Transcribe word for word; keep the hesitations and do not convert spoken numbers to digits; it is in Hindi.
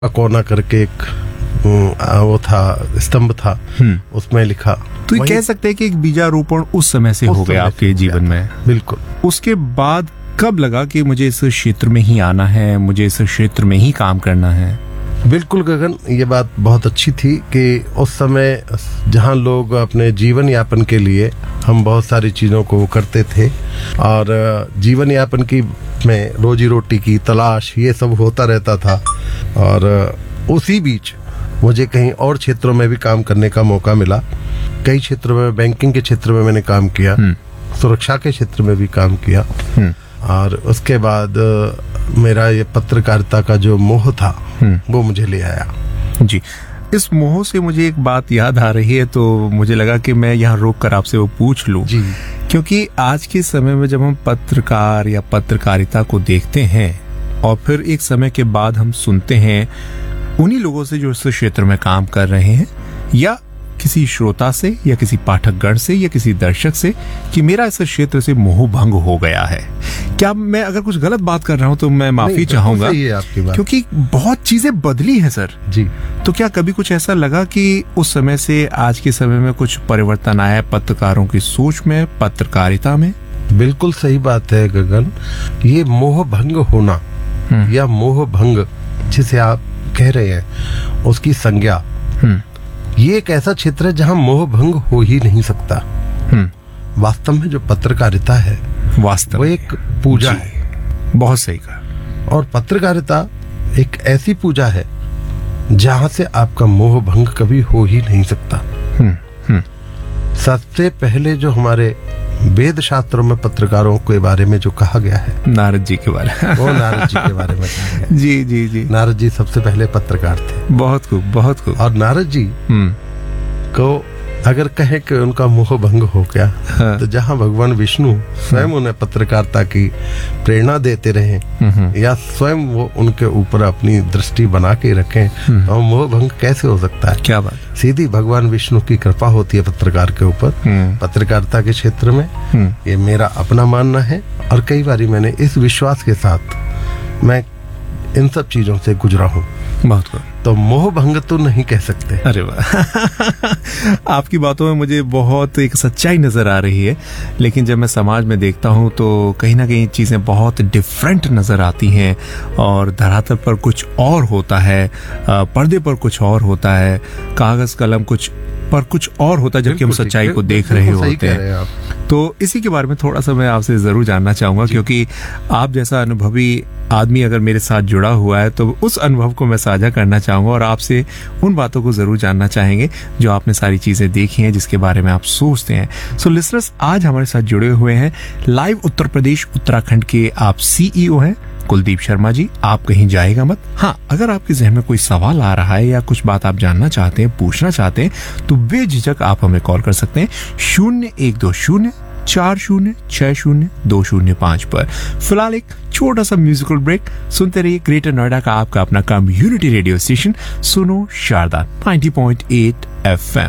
अकोना करके एक वो था, स्तंभ था, उसमें लिखा। तो ये कह सकते हैं कि एक बीजारोपण उस समय से हो गया आपके जीवन में। बिल्कुल। उसके बाद कब लगा कि मुझे इस क्षेत्र में ही आना है, मुझे इस क्षेत्र में ही काम करना है? बिल्कुल गगन, ये बात बहुत अच्छी थी कि उस समय जहाँ लोग अपने जीवन यापन के लिए हम बहुत सारी चीज़ों को करते थे और जीवन यापन की में रोजी रोटी की तलाश ये सब होता रहता था, और उसी बीच मुझे कहीं और क्षेत्रों में भी काम करने का मौका मिला। कई क्षेत्रों में, बैंकिंग के क्षेत्र में मैंने काम किया, सुरक्षा के क्षेत्र में भी काम किया, और उसके बाद मेरा ये पत्रकारिता का जो मोह था वो मुझे ले आया। जी, इस मोह से मुझे एक बात याद आ रही है, तो मुझे लगा कि मैं यहाँ रोक कर आपसे वो पूछ लूं, क्योंकि आज के समय में जब हम पत्रकार या पत्रकारिता को देखते हैं और फिर एक समय के बाद हम सुनते हैं उन्हीं लोगों से जो इस क्षेत्र में काम कर रहे हैं, या किसी श्रोता से या किसी पाठकगण से या किसी दर्शक से, कि मेरा इस क्षेत्र से मोह भंग हो गया है। क्या मैं अगर कुछ गलत बात कर रहा हूं तो मैं माफी चाहूंगा, क्योंकि बहुत चीजें बदली हैं सर। जी। तो क्या कभी कुछ ऐसा लगा कि उस समय से आज के समय में कुछ परिवर्तन आया पत्रकारों की सोच में, पत्रकारिता में? बिल्कुल सही बात है गगन। ये मोह भंग होना या मोह भंग जिसे आप कह रहे हैं, उसकी संज्ञा, ये एक ऐसा क्षेत्र है जहां मोह भंग हो ही नहीं सकता। वास्तव में जो पत्रकारिता है वास्तव वो एक पूजा है। बहुत सही कहा। और पत्रकारिता एक ऐसी पूजा है जहां से आपका मोह भंग कभी हो ही नहीं सकता। सबसे पहले जो हमारे वेद शास्त्रों में पत्रकारों के बारे में जो कहा गया है, नारद जी के बारे में, वो नारद जी के बारे में कहा गया। जी जी जी। नारद जी सबसे पहले पत्रकार थे। बहुत खूब, बहुत खूब। और नारद जी को अगर कहे कि उनका मोह भंग हो गया, हाँ। तो जहाँ भगवान विष्णु स्वयं उन्हें पत्रकारिता की प्रेरणा देते रहे या स्वयं वो उनके ऊपर अपनी दृष्टि बना के रखें, तो मोह भंग कैसे हो सकता है? क्या बात। सीधी भगवान विष्णु की कृपा होती है पत्रकार के ऊपर, पत्रकारिता के क्षेत्र में। ये मेरा अपना मानना है, और कई बार मैंने इस विश्वास के साथ मैं इन सब चीजों से गुजरा हूँ। बहुत खूब। तो मोह भंग तो नहीं कह सकते। अरे वाह। आपकी बातों में मुझे बहुत एक सच्चाई नजर आ रही है, लेकिन जब मैं समाज में देखता हूँ तो कहीं ना कहीं चीजें बहुत डिफरेंट नजर आती हैं, और धरातल पर कुछ और होता है, पर्दे पर कुछ और होता है, कागज कलम कुछ पर कुछ और होता है, जबकि हम सच्चाई को देख रहे होते हैं। तो इसी के बारे में थोड़ा सा मैं आपसे जरूर जानना चाहूंगा, क्योंकि आप जैसा अनुभवी आदमी अगर मेरे साथ जुड़ा हुआ है तो उस अनुभव को मैं साझा करना चाहूंगा, और आपसे उन बातों को जरूर जानना चाहेंगे जो आपने सारी चीजें देखी हैं, जिसके बारे में आप सोचते हैं। सो लिसनर्स, आज हमारे साथ जुड़े हुए हैं लाइव उत्तर प्रदेश उत्तराखंड के आप सीईओ हैं कुलदीप शर्मा जी। आप कहीं जाएगा मत। हाँ, अगर आपके जहन में कोई सवाल आ रहा है या कुछ बात आप जानना चाहते हैं, पूछना चाहते हैं, तो बेझिझक आप हमें कॉल कर सकते हैं शून्य एक दो शून्य चार शून्य छह शून्य दो शून्य पाँच पर। फिलहाल एक छोटा सा म्यूजिकल ब्रेक सुनते रहिए ग्रेटर नोएडा का आपका अपना कम्युनिटी रेडियो स्टेशन सुनो Sharda ninety point eight F M.